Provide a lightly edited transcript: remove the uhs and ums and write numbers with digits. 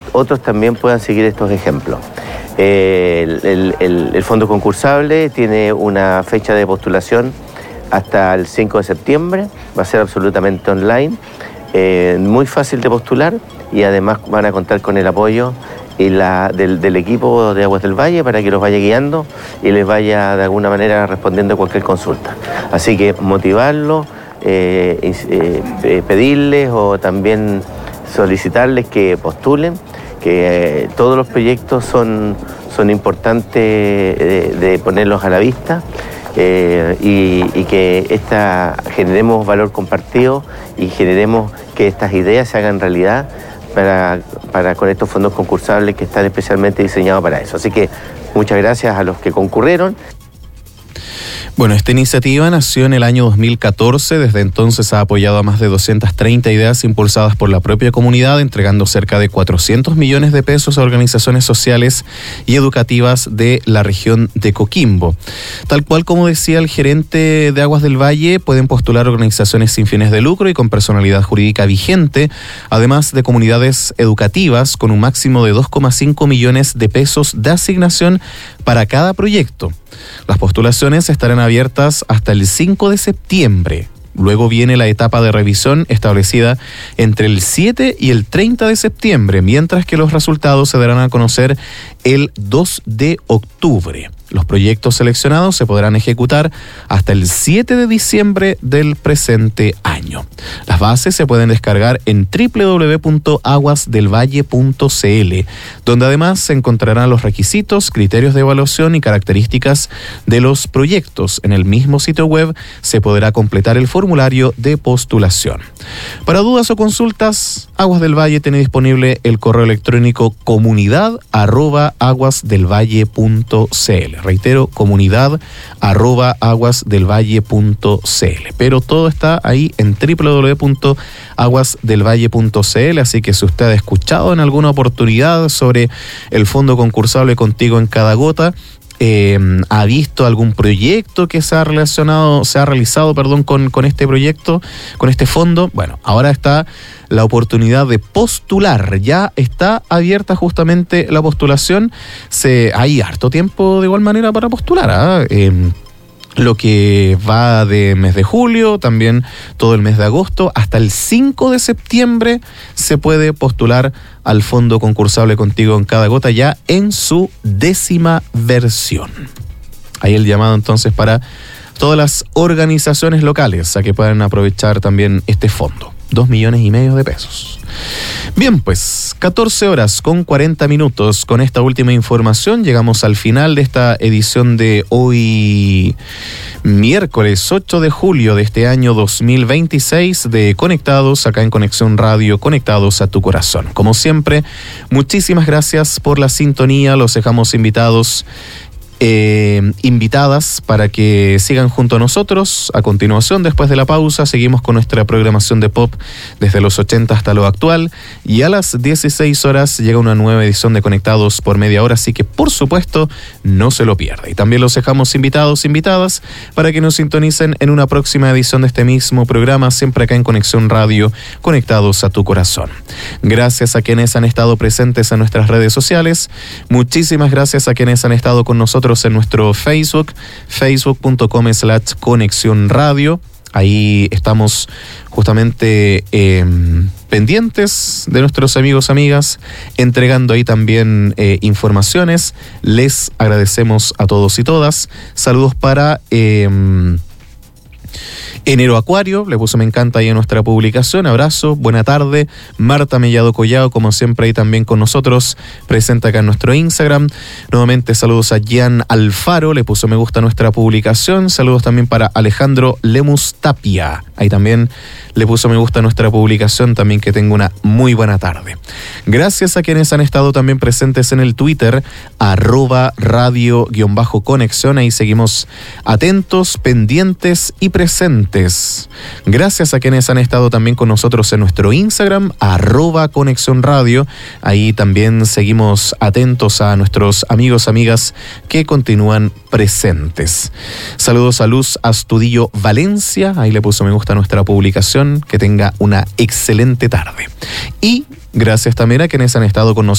otros también puedan seguir estos ejemplos. El fondo concursable tiene una fecha de postulación hasta el 5 de septiembre, va a ser absolutamente online, muy fácil de postular y además van a contar con el apoyo del equipo de Aguas del Valle para que los vaya guiando y les vaya de alguna manera respondiendo a cualquier consulta. Así que motivarlos, pedirles o también solicitarles que postulen, que todos los proyectos son importantes de ponerlos a la vista y que generemos valor compartido y generemos que estas ideas se hagan realidad para con estos fondos concursables que están especialmente diseñados para eso. Así que muchas gracias a los que concurrieron. Bueno, esta iniciativa nació en el año 2014. Desde entonces ha apoyado a más de 230 ideas impulsadas por la propia comunidad, entregando cerca de 400 millones de pesos a organizaciones sociales y educativas de la región de Coquimbo. Tal cual como decía el gerente de Aguas del Valle, pueden postular organizaciones sin fines de lucro y con personalidad jurídica vigente, además de comunidades educativas con un máximo de 2,5 millones de pesos de asignación para cada proyecto. Las postulaciones estarán abiertas hasta el 5 de septiembre. Luego viene la etapa de revisión establecida entre el 7 y el 30 de septiembre, mientras que los resultados se darán a conocer el 2 de octubre. Los proyectos seleccionados se podrán ejecutar hasta el 7 de diciembre del presente año. Las bases se pueden descargar en www.aguasdelvalle.cl, donde además se encontrarán los requisitos, criterios de evaluación y características de los proyectos. En el mismo sitio web se podrá completar el formulario de postulación. Para dudas o consultas, Aguas del Valle tiene disponible el correo electrónico comunidad@aguasdelvalle.cl. Reitero, comunidad@aguasdelvalle.cl. Pero todo está ahí en www.aguasdelvalle.cl, así que si usted ha escuchado en alguna oportunidad sobre el fondo concursable Contigo en Cada Gota, ha visto algún proyecto que se ha realizado con este proyecto, con este fondo, bueno, ahora está la oportunidad de postular. Ya está abierta justamente la postulación. Hay harto tiempo de igual manera para postular, lo que va de mes de julio, también todo el mes de agosto, hasta el 5 de septiembre se puede postular al fondo concursable Contigo en Cada Gota, ya en su 10ª versión. Ahí el llamado entonces para todas las organizaciones locales a que puedan aprovechar también este fondo. 2,5 millones de pesos. Bien, pues 14 horas con 40 minutos. Con esta última información llegamos al final de esta edición de hoy, miércoles 8 de julio de este año 2026 de Conectados, acá en Conexión Radio, conectados a tu corazón. Como siempre, muchísimas gracias por la sintonía. Los dejamos invitadas para que sigan junto a nosotros. A continuación, después de la pausa, seguimos con nuestra programación de pop desde los 80 hasta lo actual, y a las 16 horas llega una nueva edición de Conectados por media hora, así que por supuesto no se lo pierda. Y también los dejamos invitadas para que nos sintonicen en una próxima edición de este mismo programa, siempre acá en Conexión Radio, conectados a tu corazón. Gracias a quienes han estado presentes en nuestras redes sociales. Muchísimas gracias a quienes han estado con nosotros en nuestro Facebook, facebook.com/Conexión Radio. Ahí estamos justamente pendientes de nuestros amigos, amigas, entregando ahí también informaciones. Les agradecemos a todos y todas. Saludos para Enero Acuario, le puso me encanta ahí en nuestra publicación. Abrazo, buena tarde. Marta Mellado Collado, como siempre, ahí también con nosotros, presente acá en nuestro Instagram. Nuevamente saludos a Gian Alfaro, le puso me gusta a nuestra publicación. Saludos también para Alejandro Lemus Tapia, ahí también le puso me gusta a nuestra publicación. También que tenga una muy buena tarde. Gracias a quienes han estado también presentes en el Twitter, @radio_conexión. Ahí seguimos atentos, pendientes y presentes. Gracias a quienes han estado también con nosotros en nuestro Instagram, @Conexión Radio. Ahí también seguimos atentos a nuestros amigos, amigas que continúan presentes. Saludos a Luz Astudillo Valencia, ahí le puso me gusta a nuestra publicación. Que tenga una excelente tarde. Y gracias también a quienes han estado con nosotros